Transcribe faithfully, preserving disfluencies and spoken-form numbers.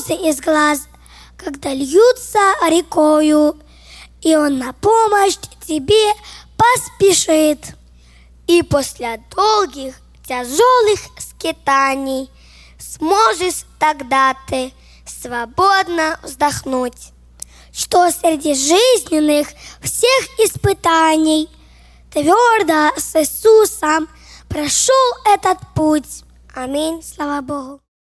слезы из глаз, когда льются рекою, и Он на помощь тебе поспешит. И после долгих тяжелых скитаний сможешь тогда ты свободно вздохнуть, что среди жизненных всех испытаний твердо с Иисусом прошел этот путь. Аминь. Слава Богу.